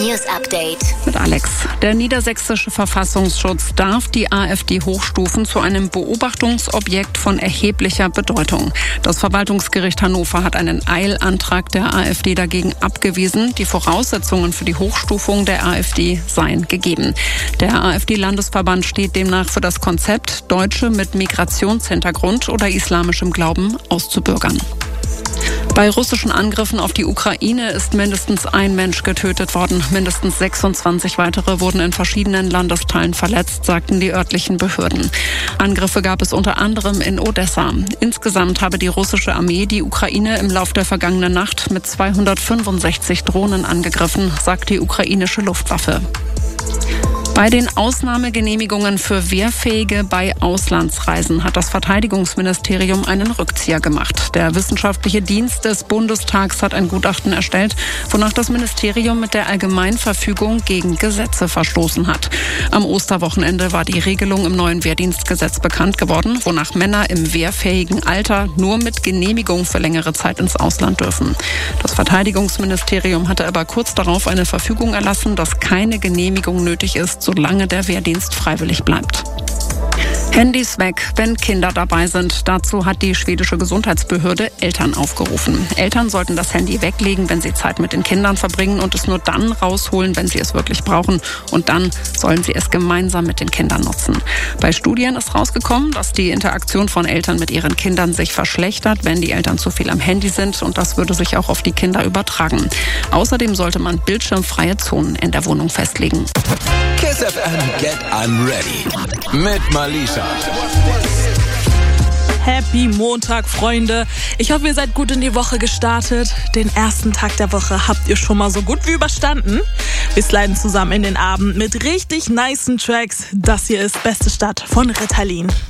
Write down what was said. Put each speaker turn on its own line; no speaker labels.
News Update
mit Alex. Der niedersächsische Verfassungsschutz darf die AfD hochstufen zu einem Beobachtungsobjekt von erheblicher Bedeutung. Das Verwaltungsgericht Hannover hat einen Eilantrag der AfD dagegen abgewiesen. Die Voraussetzungen für die Hochstufung der AfD seien gegeben. Der AfD-Landesverband steht demnach für das Konzept, Deutsche mit Migrationshintergrund oder islamischem Glauben auszubürgern. Bei russischen Angriffen auf die Ukraine ist mindestens ein Mensch getötet worden. Mindestens 26 weitere wurden in verschiedenen Landesteilen verletzt, sagten die örtlichen Behörden. Angriffe gab es unter anderem in Odessa. Insgesamt habe die russische Armee die Ukraine im Lauf der vergangenen Nacht mit 265 Drohnen angegriffen, sagt die ukrainische Luftwaffe. Bei den Ausnahmegenehmigungen für Wehrfähige bei Auslandsreisen hat das Verteidigungsministerium einen Rückzieher gemacht. Der wissenschaftliche Dienst des Bundestags hat ein Gutachten erstellt, wonach das Ministerium mit der Allgemeinverfügung gegen Gesetze verstoßen hat. Am Osterwochenende war die Regelung im neuen Wehrdienstgesetz bekannt geworden, wonach Männer im wehrfähigen Alter nur mit Genehmigung für längere Zeit ins Ausland dürfen. Das Verteidigungsministerium hatte aber kurz darauf eine Verfügung erlassen, dass keine Genehmigung nötig ist, solange der Wehrdienst freiwillig bleibt. Handys weg, wenn Kinder dabei sind. Dazu hat die schwedische Gesundheitsbehörde Eltern aufgerufen. Eltern sollten das Handy weglegen, wenn sie Zeit mit den Kindern verbringen und es nur dann rausholen, wenn sie es wirklich brauchen. Und dann sollen sie es gemeinsam mit den Kindern nutzen. Bei Studien ist rausgekommen, dass die Interaktion von Eltern mit ihren Kindern sich verschlechtert, wenn die Eltern zu viel am Handy sind. Und das würde sich auch auf die Kinder übertragen. Außerdem sollte man bildschirmfreie Zonen in der Wohnung festlegen.
Kiss FM, get ready. Mit Malisa.
Happy Montag, Freunde. Ich hoffe, ihr seid gut in die Woche gestartet. Den ersten Tag der Woche habt ihr schon mal so gut wie überstanden. Wir sliden zusammen in den Abend mit richtig nicen Tracks. Das hier ist Beste Stadt von Ritalin.